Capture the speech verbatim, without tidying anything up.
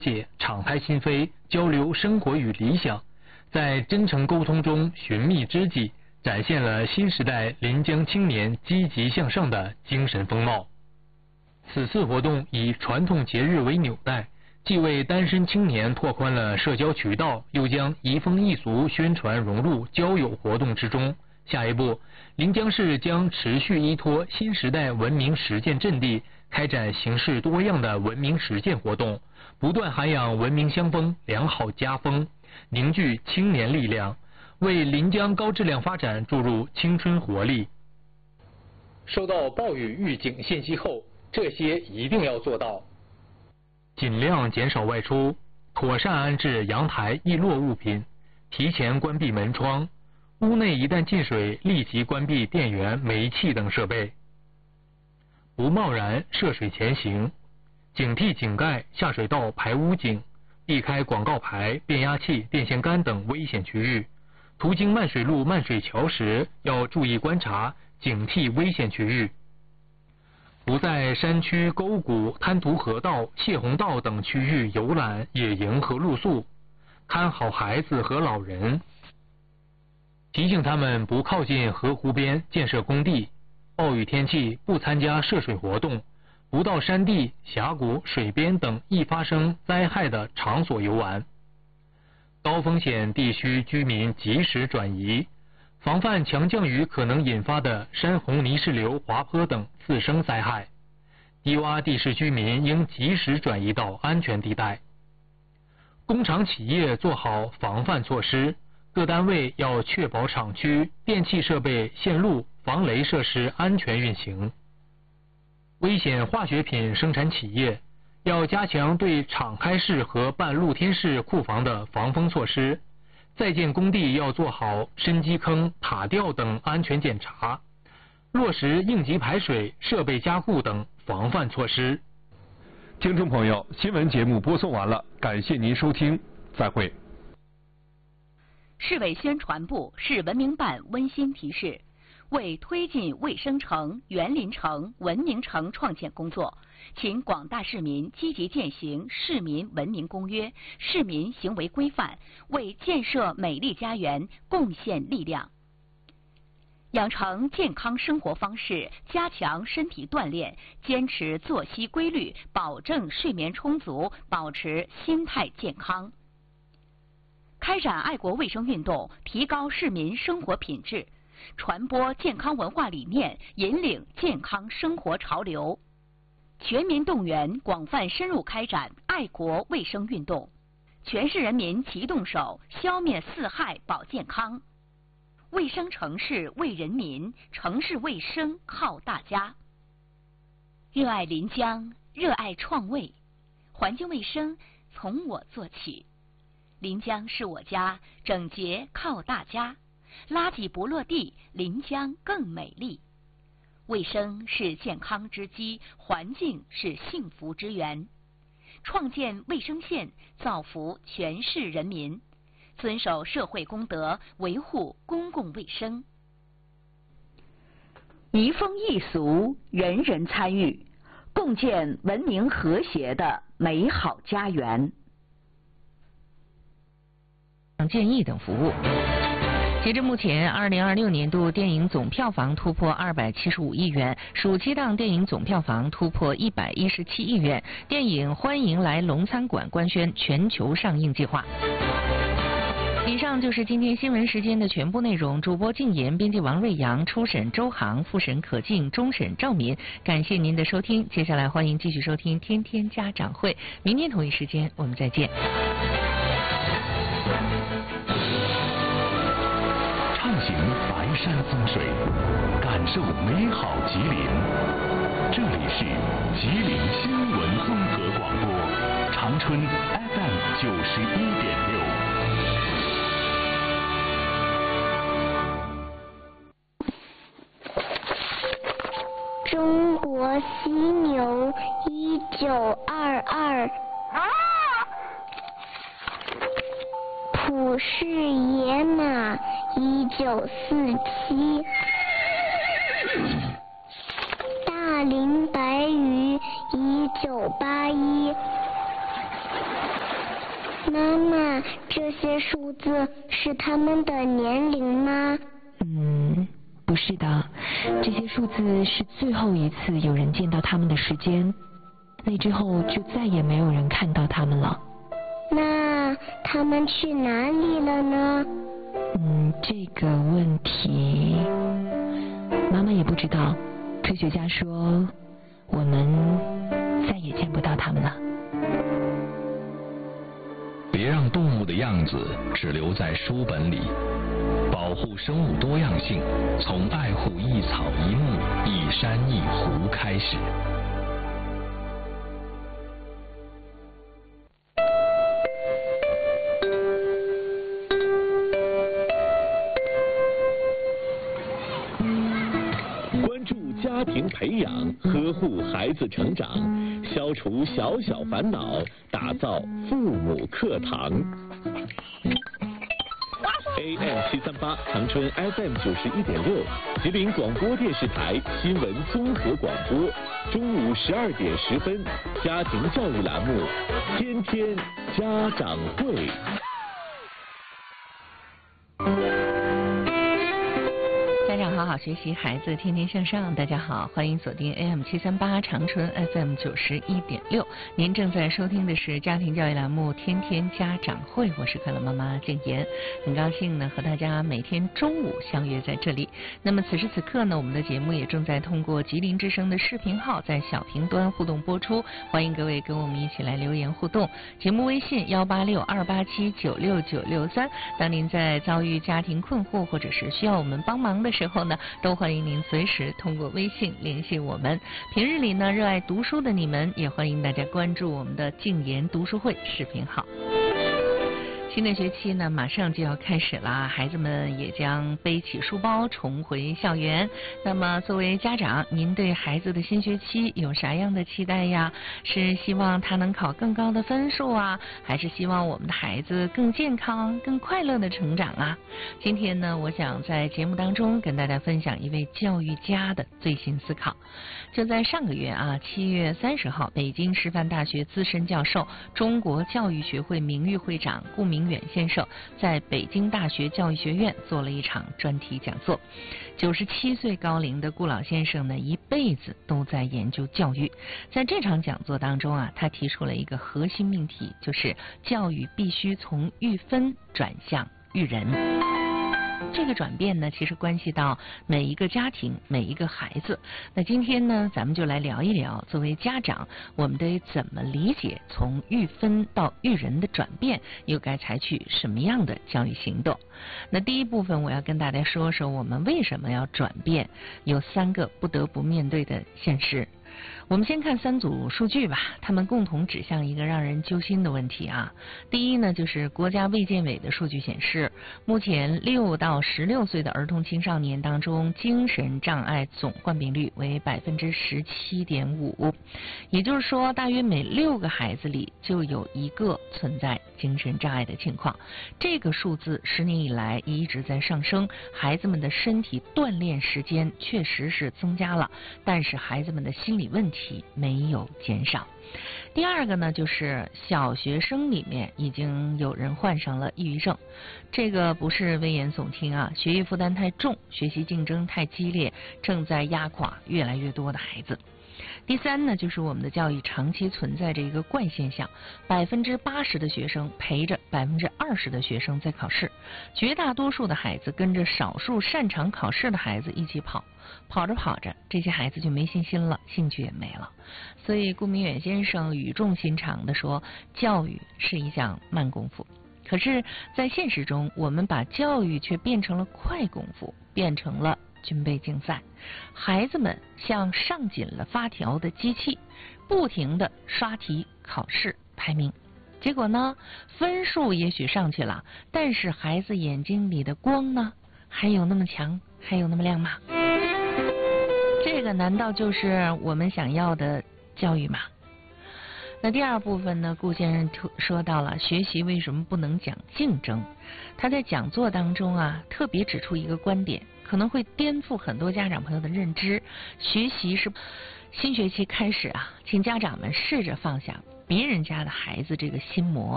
解，敞开心扉，交流生活与理想，在真诚沟通中寻觅知己，展现了新时代临江青年积极向上的精神风貌。此次活动以传统节日为纽带，既为单身青年拓宽了社交渠道，又将移风易俗宣传融入交友活动之中。下一步，临江市将持续依托新时代文明实践阵地，开展形式多样的文明实践活动，不断涵养文明乡风、良好家风，凝聚青年力量，为临江高质量发展注入青春活力。收到暴雨预警信息后，这些一定要做到：尽量减少外出，妥善安置阳台易落物品，提前关闭门窗，屋内一旦进水，立即关闭电源、煤气等设备，不贸然涉水前行，警惕井盖、下水道排污井，避开广告牌、变压器、电线杆等危险区域。途经漫水路、漫水桥时，要注意观察，警惕危险区域。不在山区、沟谷、滩涂河道、泄洪道等区域游览、野营和露宿，看好孩子和老人。提醒他们不靠近河湖边建设工地，暴雨天气不参加涉水活动，不到山地、峡谷、水边等易发生灾害的场所游玩。高风险地区居民及时转移，防范强降雨可能引发的山洪、泥石流、滑坡等次生灾害。低洼地势居民应及时转移到安全地带。工厂企业做好防范措施，各单位要确保厂区电气设备、线路、防雷设施安全运行。危险化学品生产企业要加强对敞开式和半露天式库房的防风措施，在建工地要做好深基坑、塔吊等安全检查，落实应急排水、设备加固等防范措施。 听众朋友，新闻节目播送完了，感谢您收听，再会。 市委宣传部、市文明办温馨提示：为推进卫生城、园林城、文明城创建工作，请广大市民积极践行《市民文明公约》《市民行为规范》，为建设美丽家园贡献力量。养成健康生活方式，加强身体锻炼，坚持作息规律，保证睡眠充足，保持心态健康。开展爱国卫生运动，提高市民生活品质，传播健康文化理念，引领健康生活潮流。全民动员，广泛深入开展爱国卫生运动，全市人民齐动手，消灭四害保健康。卫生城市为人民，城市卫生靠大家。热爱临江，热爱创卫，环境卫生从我做起。临江是我家，整洁靠大家。垃圾不落地，临江更美丽。卫生是健康之基，环境是幸福之源。创建卫生县，造福全市人民。遵守社会公德，维护公共卫生。移风易俗，人人参与，共建文明和谐的美好家园。 建议等服务。截至目前，二零二六年度电影总票房突破二百七十五亿元，暑期档电影总票房突破一百一十七亿元。电影《欢迎来龙餐馆》官宣全球上映计划。以上就是今天新闻时间的全部内容。主播静言，编辑王瑞阳，初审周航，复审可静，终审赵民。感谢您的收听，接下来欢迎继续收听《天天家长会》，明天同一时间我们再见。 畅行白山风水，感受美好吉林。这里是吉林新闻综合广播，长春 F M 九十一点六。 中国犀牛一九二二，普氏野马一九四七，大龄白鱼一九八一。 妈妈，这些数字是他们的年龄吗？ 嗯，不是的，这些数字是最后一次有人见到他们的时间，那之后就再也没有人看到他们了。 那他们去哪里了呢？ 嗯，这个问题妈妈也不知道。科学家说，我们再也见不到他们了。 别让动物的样子只留在书本里，保护生物多样性，从爱护一草一木、一山一湖开始。 关注家庭培养，呵护孩子成长，消除小小烦恼，打造父母课堂。A M 七三八长春 F M 九十一点六，吉林广播电视台新闻综合广播，中午十二点十分，家庭教育栏目，天天家长会。 家长好好学习，孩子天天向上。大家好，欢迎锁定 A M 七三八长春 F M 九十一点六。您正在收听的是家庭教育栏目《天天家长会》，我是快乐妈妈郑妍，很高兴呢和大家每天中午相约在这里。那么此时此刻呢，我们的节目也正在通过吉林之声的视频号在小屏端互动播出，欢迎各位跟我们一起来留言互动。节目微信幺八六二八七九六九六三。当您在遭遇家庭困惑或者是需要我们帮忙的时候呢，都欢迎您随时通过微信联系我们。平日里呢，热爱读书的你们也欢迎大家关注我们的静言读书会视频号。新的学期呢，马上就要开始了，孩子们也将背起书包重回校园。那么，作为家长，您对孩子的新学期有啥样的期待呀？是希望他能考更高的分数啊，还是希望我们的孩子更健康、更快乐的成长啊？今天呢，我想在节目当中跟大家分享一位教育家的最新思考。就在上个月啊，七月三十号，北京师范大学资深教授、中国教育学会名誉会长顾明远先生在北京大学教育学院做了一场专题讲座。九十七岁高龄的顾老先生呢，一辈子都在研究教育。在这场讲座当中啊，他提出了一个核心命题，就是教育必须从育分转向育人。这个转变呢，其实关系到每一个家庭、每一个孩子。那今天呢，咱们就来聊一聊，作为家长，我们得怎么理解从育分到育人的转变，又该采取什么样的教育行动？那第一部分，我要跟大家说说我们为什么要转变，有三个不得不面对的现实。我们先看三组数据吧，他们共同指向一个让人揪心的问题啊。第一呢，就是国家卫健委的数据显示，目前六到十六岁的儿童青少年当中，精神障碍总患病率为百分之十七点五，也就是说，大约每六个孩子里就有一个存在精神障碍的情况。这个数字十年以来一直在上升，孩子们的身体锻炼时间确实是增加了，但是孩子们的心理问题没有减少。第二个呢，就是小学生里面已经有人患上了抑郁症，这个不是危言耸听啊，学业负担太重，学习竞争太激烈，正在压垮越来越多的孩子。第三呢，就是我们的教育长期存在着一个怪现象，百分之八十的学生陪着百分之二十的学生在考试，绝大多数的孩子跟着少数擅长考试的孩子一起跑，跑着跑着，这些孩子就没信心了，兴趣也没了。所以顾明远先生语重心长地说，教育是一项慢功夫。可是，在现实中，我们把教育却变成了快功夫，变成了军备竞赛，孩子们像上紧了发条的机器，不停地刷题、考试、排名。结果呢，分数也许上去了，但是孩子眼睛里的光呢，还有那么强，还有那么亮吗？这个难道就是我们想要的教育吗？那第二部分呢，顾先生说到了学习为什么不能讲竞争。他在讲座当中啊，特别指出一个观点，可能会颠覆很多家长朋友的认知。学习是新学期开始啊，请家长们试着放下别人家的孩子这个心魔，